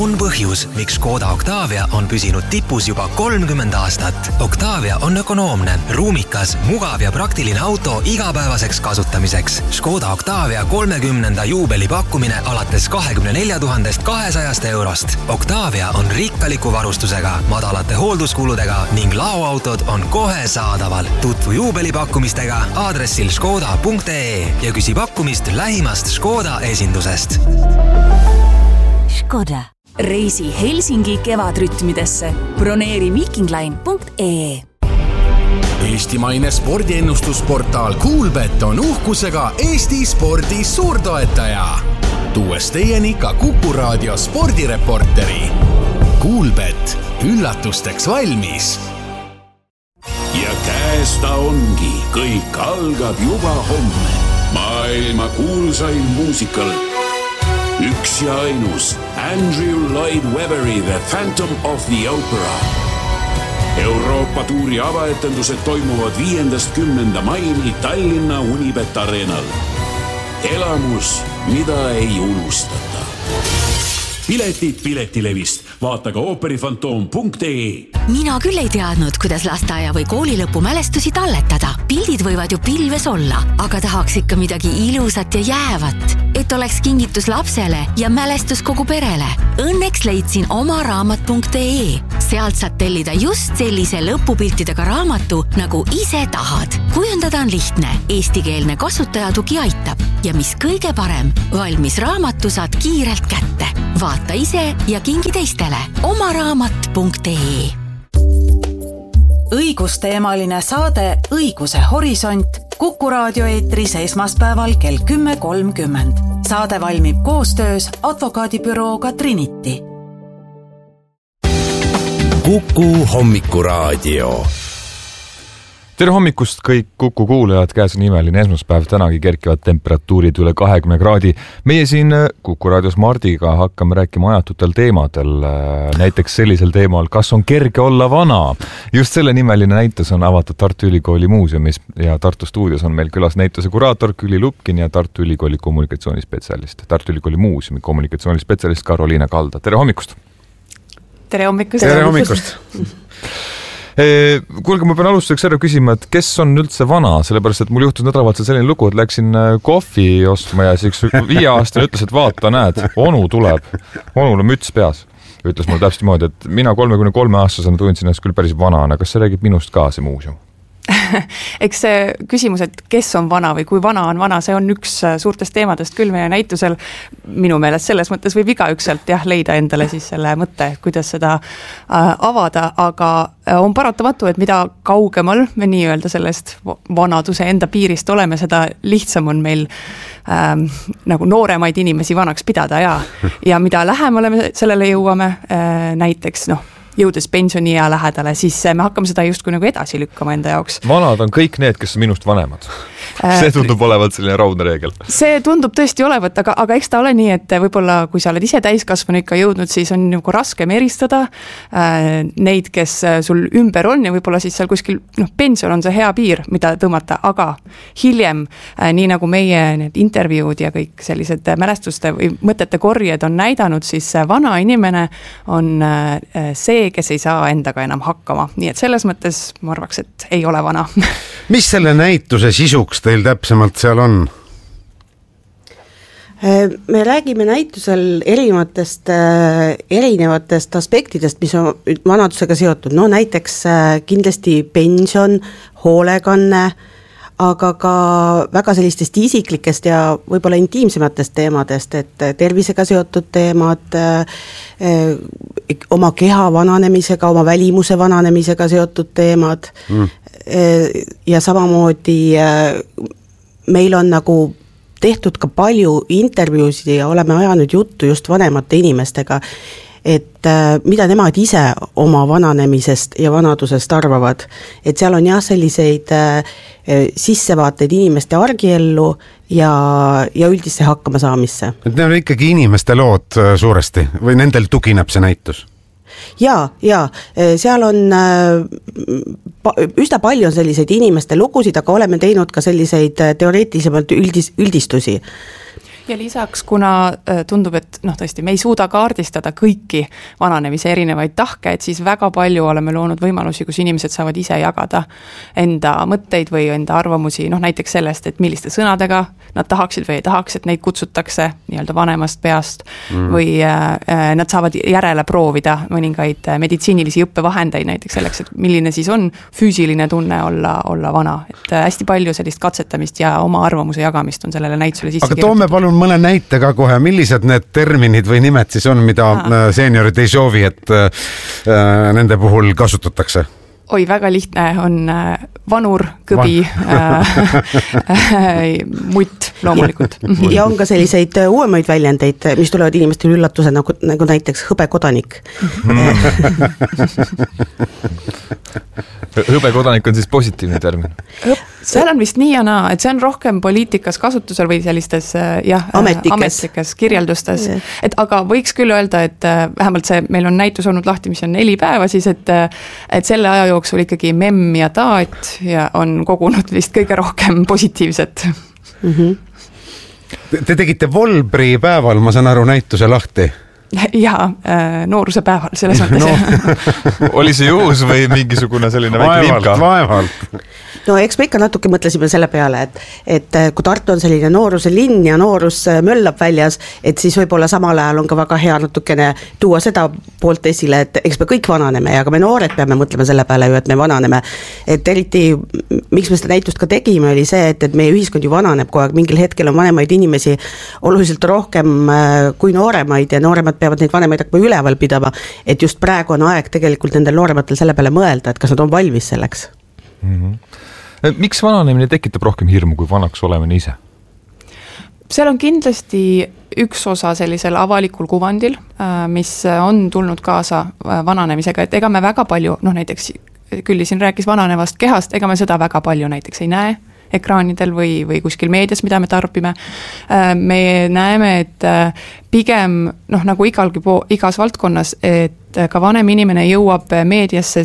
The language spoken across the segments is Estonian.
on põhjus, miks Škoda Octavia on püsinud tipus juba 30 aastat. Octavia on ökonoomne, ruumikas, mugav ja praktiline auto igapäevaseks kasutamiseks. Škoda Octavia 30. juubeli pakkumine alates 24 200 eurost. Octavia on rikkaliku varustusega, madalate hoolduskuludega ning laoautod on kohe saadaval. Tutvu juubelipakkumistega aadressil škoda.ee ja küsi pakkumist lähimast Škoda esindusest. Škoda. Reisi Helsingi kevadrütmidesse. Broneeri vikingline.ee. Eestimaine spordiennustusportaal Kuulbet on uhkusega Eesti spordi suurtoetaja. Tuues teieni ka Kuku Raadio spordireporteri. Kuulbet, üllatusteks valmis. Ja käes ta ongi, kõik algab juba homme. Maailma kuulsain muusikal. Üks ja ainus Andrew Lloyd Weberi The Phantom of the Opera. Euroopa tuuri avaetendused toimuvad 5.10. maini Tallinna Unibet Arenal. Elamus, mida ei unustata. Piletid Piletilevist. Vaata ka ooperifantoom.ee. Mina küll ei teadnud, kuidas lasteaia või kooli lõpu mälestusi talletada. Pildid võivad ju pilves olla, aga tahaks ikka midagi ilusat ja jäävat, et oleks kingitus lapsele ja mälestus kogu perele. Õnneks leidsin omaraamat.ee. Sealt saad tellida just sellise lõpupiltidega raamatu, nagu ise tahad. Kujundada on lihtne, eestikeelne kasutajatugi aitab ja mis kõige parem, valmis raamatu saad kiirelt kätte. Vaata ise ja kingi teistele. Omaraamat.ee. Õigusteemaline saade Õiguse horisont Kuku Raadio eetris esmaspäeval kell 10.30. Saade valmib koostöös advokaadibürooga Trinity. Kuku hommikuraadio. Tere hommikust kõik Kuku kuulajad, käes on imeline esmaspäev, tänagi kerkivad temperatuurid üle 20 kraadi. Meie siin Kuku Raadios Mardiga hakkame rääkima ajatutel teemadel, näiteks sellisel teemal, kas on kerge olla vana. Just selle nimeline näitus on avatud Tartu Ülikooli muuseumis ja Tartu stuudios on meil külas näituse kuraator Külli Lupkin ja Tartu Ülikooli kommunikatsioonispetsialist, Tartu Ülikooli muuseumi kommunikatsioonispetsialist Karoliina Kalda. Tere hommikust! Tere hommikust! Tere hommikust! Kuulge, ma pean alustuseks ära küsima, et kes on üldse vana, sellepärast, et mul juhtus nädalavahetusel selline lugu, et läksin kohvi ostma ja üks 5-aastane ütles, et vaata, näed, onu tuleb, onul on müts peas. Ütles mulle täpselt moodi, et mina 33-aastasena tundsin ennast küll päris vanana, kas see räägib minust ka see muuseum? Eks see küsimus, et kes on vana või kui vana on vana, see on üks suurtest teemadest küll meie näitusel. Minu meelest selles mõttes võib igaüks sealt leida endale siis selle mõtte, kuidas seda avada, aga on paratamatu, et mida kaugemal me nii-öelda sellest vanaduse enda piirist oleme, seda lihtsam on meil nagu nooremaid inimesi vanaks pidada ja mida lähemale me sellele jõuame, näiteks jõudes pensioniea lähedale, siis me hakkame seda justkui nagu edasi lükkama enda jaoks. Vanad on kõik need, kes on minust vanemad. See tundub olevat selline raudne reegel. See tundub tõesti olevat, aga eks ta ole nii, et võib-olla kui sa oled ise täiskasvanu ikka jõudnud, siis on nagu raskem eristada neid, kes sul ümber on ja võib-olla siis seal kuskil pension on see hea piir, mida tõmmata, aga hiljem, nii nagu meie need intervjuud ja kõik sellised mälestuste või mõtete korjed on näidanud, siis vana inimene on see, kes ei saa endaga enam hakkama. Nii et selles mõttes ma arvaks, et ei ole vana. Mis selle näituse sisuks teil täpsemalt seal on? Me räägime näitusel erinevatest aspektidest, mis on vanadusega seotud. No näiteks kindlasti pension, hoolekanne, aga ka väga sellistest isiklikest ja võib-olla intiimsematest teemadest, et tervisega seotud teemad, oma keha vananemisega, oma välimuse vananemisega seotud teemad ja samamoodi meil on nagu tehtud ka palju intervjuusid ja oleme ajanud juttu just vanemate inimestega, et mida nemad ise oma vananemisest ja vanadusest arvavad, et seal on selliseid sissevaateid inimeste argiellu ja üldisse hakkama saamisse. Et need on ikkagi inimeste lood suuresti või nendel tugineb see näitus? Ja, seal on üsna palju on selliseid inimeste lugusid, aga oleme teinud ka selliseid teoreetilisemalt üldistusi. Ja lisaks, kuna tundub, et tõesti, me ei suuda kaardistada kõiki vananemise erinevaid tahke, et siis väga palju oleme loonud võimalusi, kus inimesed saavad ise jagada enda mõtteid või enda arvamusi, näiteks sellest, et milliste sõnadega nad tahaksid või ei tahaks, et neid kutsutakse nii-öelda vanemast peast või nad saavad järele proovida mõningaid meditsiinilisi õppevahendeid näiteks selleks, et milline siis on füüsiline tunne olla vana. Et hästi palju sellist katsetamist ja oma arvamuse jagamist on sellele näitusele sisse kirjutatud. Toome palun mõne näite ka kohe, millised need terminid või nimed siis on, mida seeniorid ei soovi, et nende puhul kasutatakse? Oi, väga lihtne on vanur, kõbi, mutt loomulikult. Ja on ka selliseid uuemaid väljendeid, mis tulevad inimestele üllatuse, nagu näiteks hõbekodanik. Hõbekodanik on siis positiivne termin? Seal on vist nii ja naa, et see on rohkem poliitikas kasutusel või sellistes ametlikes kirjeldustes. Et aga võiks küll öelda, et vähemalt see, meil on näitus olnud lahti, mis on 4 päeva siis, et selle aja jooksul ikkagi memm ja taat ja on kogunud vist kõige rohkem positiivset. Te tegite Volbri päeval, ma saan aru, näituse lahti? Jaa, nooruse päeval selles mõttes. Oli see juhus või mingisugune selline väike vimka? Vaevalt. No eks me ikka natuke mõtlesime selle peale, et kui Tartu on selline nooruse linn ja noorus möllab väljas, et siis võib-olla samal ajal on ka väga hea natukene tuua seda poolt esile, et eks me kõik vananeme ja ka me noored peame mõtlema selle peale ju, et me vananeme. Et eriti, miks me seda näitust ka tegime, oli see, et meie ühiskond ju vananeb kogu aeg, mingil hetkel on vanemaid inimesi oluliselt rohkem kui nooremaid ja nooremad peavad neid vanemaid hakkama üleval pidama, et just praegu on aeg tegelikult nendel noorematel selle peale mõelda, et kas nad on valmis selleks. Miks vananemine tekitab rohkem hirmu kui vanaks olemine ise? Seal on kindlasti üks osa sellisel avalikul kuvandil, mis on tulnud kaasa vananemisega, et ega me väga palju, näiteks Külli siin rääkis vananevast kehast, ega me seda väga palju näiteks ei näe ekraanidel või kuskil meedias, mida me tarbime. Me näeme, et pigem nagu igas valdkonnas, et ka vanem inimene jõuab meediasse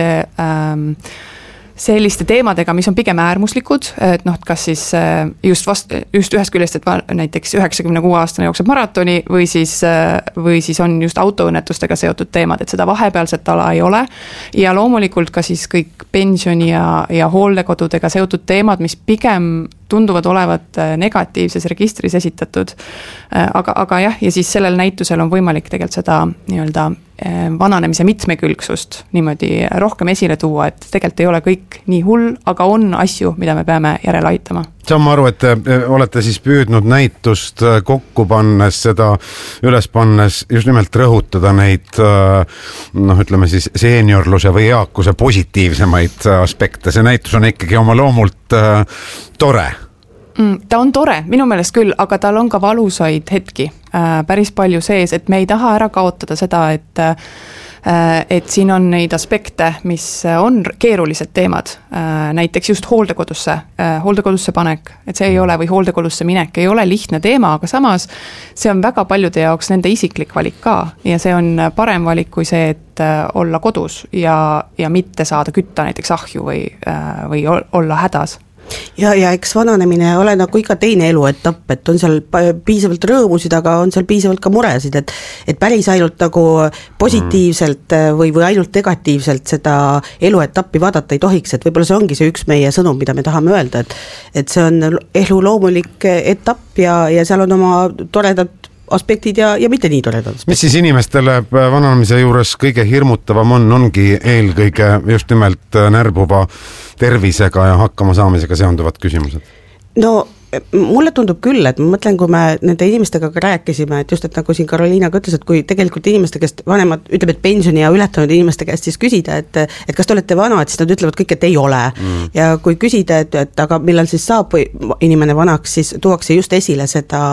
selliste teemadega, mis on pigem äärmuslikud, et kas siis just ühest küljest, et näiteks 96-aastane jookseb maratoni või siis on just autoõnnetustega seotud teemad, et seda vahepealset ala ei ole ja loomulikult ka siis kõik pensioni ja hooldekodudega seotud teemad, mis pigem tunduvad olevat negatiivses registris esitatud, aga jah, ja siis sellel näitusel on võimalik tegelikult seda nii-öelda vananemise mitmekülgsust niimoodi rohkem esile tuua, et tegelikult ei ole kõik nii hull, aga on asju, mida me peame järele aitama. Saan ma aru, et te olete siis püüdnud näitust kokku pannes, seda üles pannes just nimelt rõhutada neid, ütleme siis seeniorluse või eakuse positiivsemaid aspekte. See näitus on ikkagi oma loomult tore. Ta on tore, minu meelest küll, aga tal on ka valusaid hetki päris palju sees, et me ei taha ära kaotada seda, et siin on neid aspekte, mis on keerulised teemad, näiteks just hooldekodusse panek, et see ei ole, või hooldekodusse minek ei ole lihtne teema, aga samas see on väga paljude jaoks nende isiklik valik ka ja see on parem valik kui see, et olla kodus ja mitte saada kütta näiteks ahju või olla hädas. Ja eks vananemine ole nagu iga teine eluetapp, et on seal piisavalt rõõmusid, aga on seal piisavalt ka muresid, et päris ainult nagu positiivselt või ainult negatiivselt seda eluetappi vaadata ei tohiks, et võib-olla see ongi see üks meie sõnum, mida me tahame öelda, et see on elu loomulik etapp ja seal on oma toredad aspektid ja mitte nii toredad aspektid. Mis siis inimestele vananemise juures kõige hirmutavam ongi eelkõige just nimelt närbuva tervisega ja hakkama saamisega seonduvad küsimused? No mulle tundub küll, et ma mõtlen, kui me nende inimestega ka rääkisime, et just, et nagu siin Karoliina ka ütles, et kui tegelikult inimeste käest vanemad, ütleb, et pensioni ja ületanud inimeste käest siis küsida, et kas te olete vanad, siis nad ütlevad kõik, et ei ole. Ja kui küsida, et aga millal siis saab inimene vanaks, siis tuuakse just esile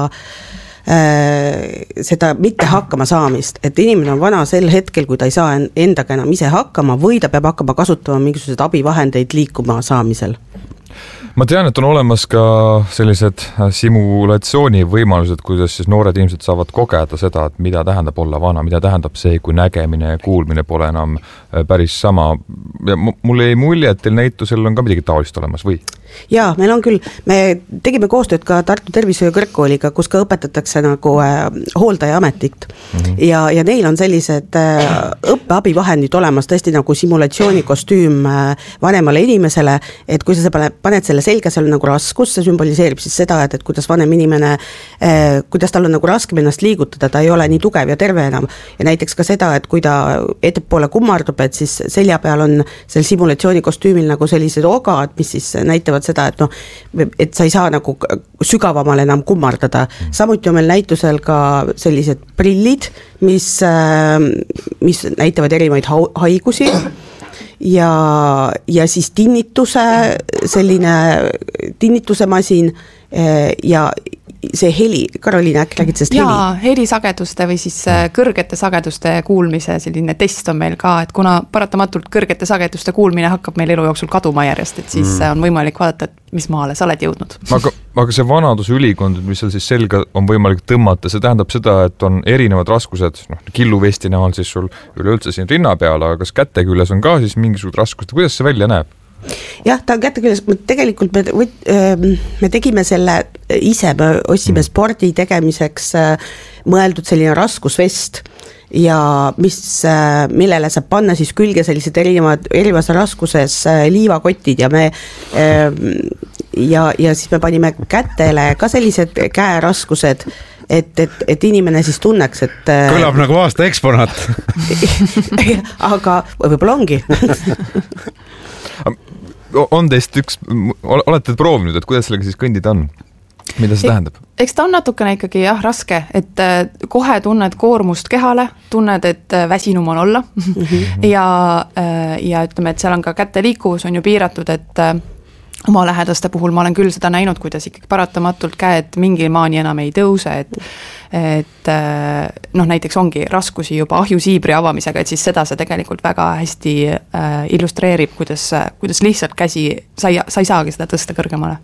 seda mitte hakkama saamist, et inimene on vana sel hetkel, kui ta ei saa endaga enam ise hakkama või ta peab hakkama kasutama mingisuguseid abivahendeid liikuma saamisel. ma tean, et on olemas ka sellised simulatsiooni võimalused, kuidas siis noored inimesed saavad kogeda seda, et mida tähendab olla vana, mida tähendab see, kui nägemine ja kuulmine pole enam päris sama. Ja mulle jäi mulje, et teil näitusel on ka midagi taolist olemas või? Jaa, meil on küll, me tegime koostööd ka Tartu Tervishoiu kõrgkooliga, kus ka õpetatakse nagu hooldajaametit ja neil on sellised õppeabivahendid olemas, tõesti nagu simulatsioonikostüüm vanemale inimesele, et kui sa paned selle selga, seal on nagu raskus, see sümboliseerib siis seda, et kuidas vanem inimene, kuidas tal on nagu raskem ennast liigutada, ta ei ole nii tugev ja terve enam ja näiteks ka seda, et kui ta ettepoole kummardub, et siis selja peal on sel simulatsiooni-kostüümil nagu sellised ogad, mis siis näitavad seda, et sa ei saa nagu sügavamale enam kummardada. Samuti on meil näitusel ka sellised prillid, mis näitavad erinevaid haigusi ja siis tinnituse masin ja see heli, Karoliina, äkki räägid sellest heli? Jaa, helisageduste või siis kõrgete sageduste kuulmise selline test on meil ka, et kuna paratamatult kõrgete sageduste kuulmine hakkab meil elu jooksul kaduma järjest, et siis on võimalik vaadata, et mis maale sa oled jõudnud. Aga see vanadusülikond, mis seal siis selga on võimalik tõmmata, see tähendab seda, et on erinevad raskused, killuvesti näol siis sul üleüldse siin rinna peal, aga kas käte küljes on ka siis mingisugused raskused, kuidas see välja näeb? Jah, ta on kätte küljes, tegelikult me tegime selle ise, me ostsime spordi tegemiseks mõeldud selline raskusvest ja millele saab panna siis külge sellised erinevas raskuses liivakotid ja ja siis me panime kätele ka sellised käeraskused, et inimene siis tunneks, et kõlab nagu aasta eksponaat. Aga võib-olla ongi. On teist olete proovinud, et kuidas sellega siis kõndida on? Mida see tähendab? Eks ta on natukene ikkagi raske, et kohe tunned koormust kehale, tunned, et väsinum on olla ja ütleme, et seal on ka käte liikuvus on ju piiratud, et oma lähedaste puhul ma olen küll seda näinud, kuidas ikkagi paratamatult käed mingil maani enam ei tõuse, et näiteks ongi raskusi juba ahjusiibri avamisega, et siis seda see tegelikult väga hästi illustreerib, kuidas lihtsalt käsi, sa ei saagi seda tõsta kõrgemale.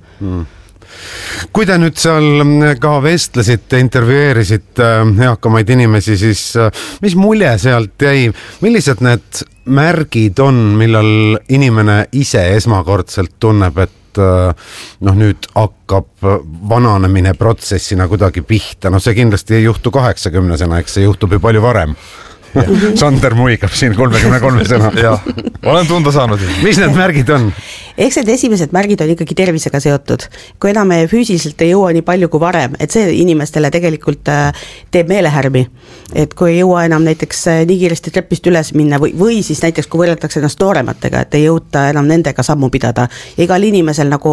Kui te nüüd seal ka vestlesite, intervjueerisite eakamaid inimesi, siis mis mulje sealt jäi? Millised need märgid on, millal inimene ise esmakordselt tunneb, et nüüd hakkab vananemine protsessina kuidagi pihta? See kindlasti ei juhtu 80-sena, eks see juhtub ju palju varem. Sander muigab siin 33-sena. Jah, olen tunda saanud. Mis need märgid on? Eks need esimesed märgid on ikkagi tervisega seotud. Kui enam me füüsiliselt ei jõua nii palju kui varem, et see inimestele tegelikult teeb meelehärmi. Et kui ei jõua enam näiteks nii kiiresti trepist üles minna või siis näiteks kui võrreldakse ennast noorematega, et ei jõuta enam nendega sammu pidada. Ja igal inimesel nagu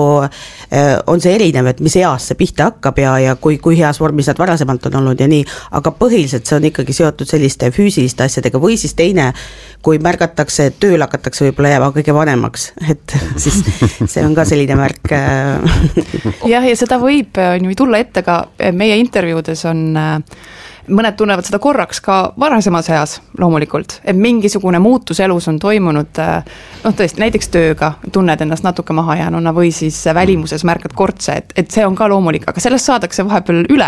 on see erinev, et mis eas see pihta hakkab ja kui heas vormis nad varasemalt on olnud ja nii, aga põhiliselt see on ikkagi seotud selliste füüsiliste asjadega või siis teine, kui märgatakse, et tööl hakatakse võib-olla jääma kõige vanemaks, et siis see on ka selline märk. Jah, ja seda võib ju tulla ette ka meie intervjuudes on mõned tunnevad seda korraks ka varasemas eas loomulikult, et mingisugune muutus elus on toimunud, tõesti, näiteks tööga tunned ennast natuke maha jäänuna või siis välimuses märkad kortse, et see on ka loomulik, aga sellest saadakse vahepeal üle,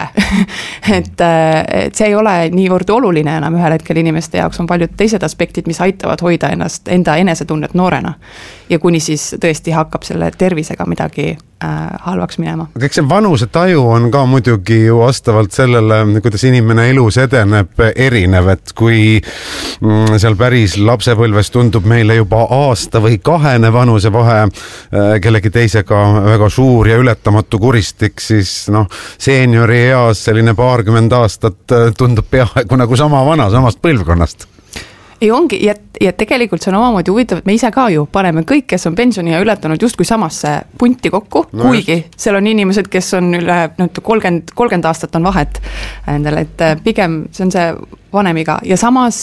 et see ei ole niivõrd oluline enam ühel hetkel inimeste jaoks, on paljud teised aspektid, mis aitavad hoida enda enesetunnet noorena ja kuni siis tõesti hakkab selle tervisega midagi halvaks minema. Aga eks see vanuse taju on ka muidugi ju vastavalt sellele, kuidas inimene elus edeneb erinev, et kui seal päris lapsepõlves tundub meile juba aasta või 2 vanuse vahe kellegi teisega väga suur ja ületamatu kuristik, siis seeniori eas selline 20 aastat tundub peaaegu nagu sama vana, samast põlvkonnast. Ei ongi, ja tegelikult see on omamoodi huvitav, et me ise ka ju paneme kõik, kes on pensioni ja ületanud justkui samasse punti kokku, kuigi seal on inimesed, kes on üle 30 aastat on vahet endale, et pigem see on see vanemiga ja samas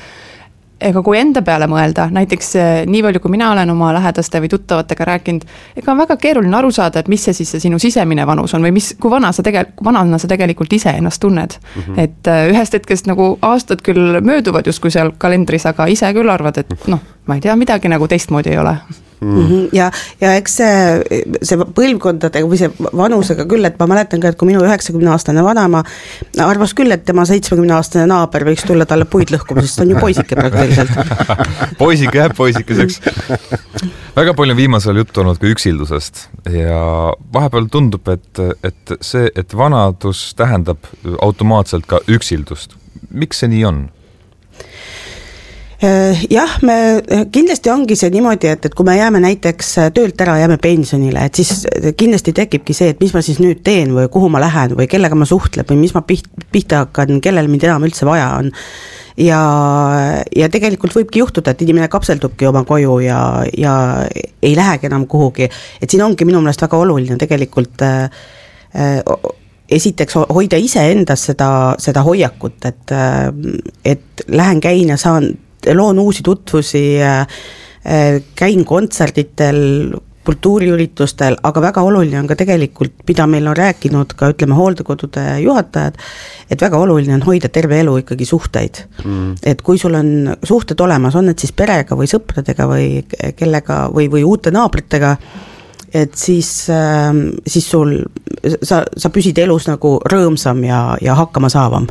ega kui enda peale mõelda, näiteks nii palju, kui mina olen oma lähedaste või tuttavatega rääkinud, ega on väga keeruline aru saada, et mis see siis see sinu sisemine vanus on või kui vanana sa tegelikult ise ennast tunned. Et ühest hetkest nagu aastad küll mööduvad justkui seal kalendris, aga ise küll arvad, et ma ei tea, midagi nagu teistmoodi ei ole. ja eks see põlvkondadega või see vanusega küll, et ma mäletan ka, et kui minu 90-aastane vanaema arvas küll, et tema 70-aastane naaber võiks tulla talle puid lõhkuma, sest ta on ju poisike praktiliselt. Poisike jääb poisikeseks. Väga palju viimasel juttu olnud ka üksildusest ja vahepeal tundub, et see, et vanadus tähendab automaatselt ka üksildust. Miks see nii on? Jah, me kindlasti ongi see niimoodi, et kui me jääme näiteks töölt ära, jääme pensionile, et siis kindlasti tekibki see, et mis ma siis nüüd teen või kuhu ma lähen või kellega ma suhtlen või mis ma pihta hakkan, kellel mind enam üldse vaja on. Ja tegelikult võibki juhtuda, et inimene kapseldubki oma koju ja ei lähegi enam kuhugi, et siin ongi minu meelest väga oluline tegelikult esiteks hoida ise endas seda hoiakut, et lähen käin ja loon uusi tutvusi, käin kontserditel, kultuuriüritustel, aga väga oluline on ka tegelikult, mida meil on rääkinud ka ütleme hooldekodude juhatajad, et väga oluline on hoida terve elu ikkagi suhteid. Et kui sul on suhted olemas, on need siis perega või sõpradega või kellega või uute naabritega, et siis sa püsid elus nagu rõõmsam ja hakkama saavam.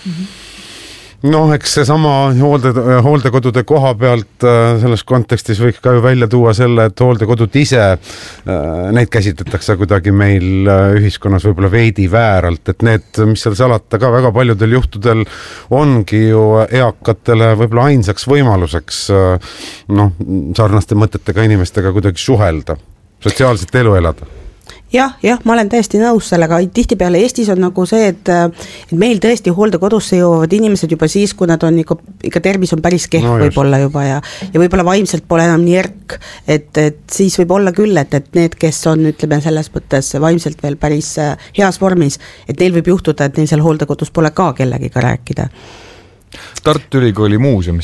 Eks see sama hooldekodude koha pealt selles kontekstis võiks ka ju välja tuua selle, et hooldekodud ise, neid käsitletakse kuidagi meil ühiskonnas võib-olla veidi vääralt, et need, mis seal salata ka väga paljudel juhtudel ongi ju eakatele võib-olla ainsaks võimaluseks sarnaste mõtetega inimestega kuidagi suhelda, sotsiaalset elu elada. Jah, ma olen täiesti nõus sellega, tihtipeale Eestis on nagu see, et meil tõesti hooldekodusse jõuavad inimesed juba siis, kui nad on ikka tervis on päris kehv võib-olla juba ja võib-olla vaimselt pole enam nii erk, et siis võib olla küll, et need, kes on ütleme selles mõttes vaimselt veel päris heas vormis, et neil võib juhtuda, et neil seal hooldekodus pole ka kellegiga rääkida. Tartu Ülikooli muuseumis